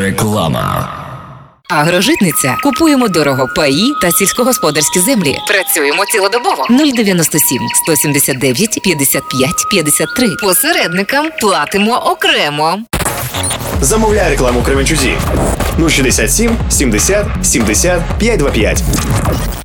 Реклама. Агрожитниця. Купуємо дорого паї та сільськогосподарські землі. Працюємо цілодобово. 097 179 55 53. Посередникам платимо окремо. Замовляй рекламу Кременчузі. 067 70 70 525.